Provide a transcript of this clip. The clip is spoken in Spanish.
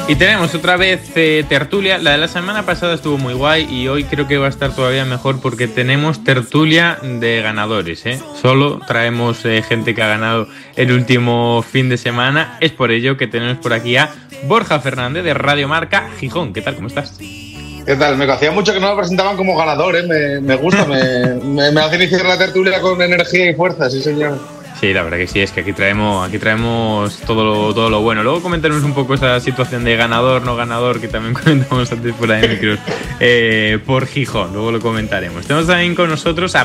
Y tenemos otra vez tertulia. La de la semana pasada estuvo muy guay y hoy creo que va a estar todavía mejor porque tenemos tertulia de ganadores, ¿eh? Solo traemos gente que ha ganado el último fin de semana. Es por ello que tenemos por aquí a Borja Fernández de Radio Marca Gijón. ¿Qué tal? ¿Cómo estás? ¿Qué tal? Me hacía mucho que no me presentaban como ganador, ¿eh? Me gusta, me hace iniciar la tertulia con energía y fuerza, sí señor. Sí, la verdad que sí, es que aquí traemos todo lo bueno. Luego comentaremos un poco esa situación de ganador, no ganador, que también comentamos antes por ahí en micros, por Gijón. Luego lo comentaremos. Tenemos también con nosotros a